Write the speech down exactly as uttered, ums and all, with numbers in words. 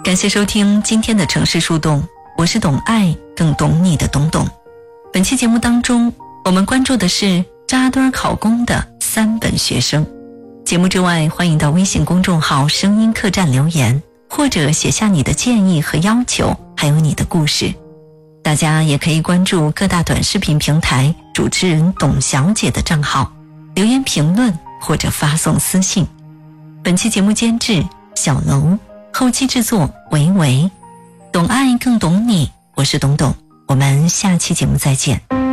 感谢收听今天的城市树洞，我是懂爱更懂你的懂懂。本期节目当中，我们关注的是扎堆考公的三本学生。节目之外，欢迎到微信公众号声音客栈留言，或者写下你的建议和要求，还有你的故事。大家也可以关注各大短视频平台主持人董小姐的账号，留言评论或者发送私信。本期节目监制小楼，后期制作维维。懂爱更懂你，我是董董，我们下期节目再见。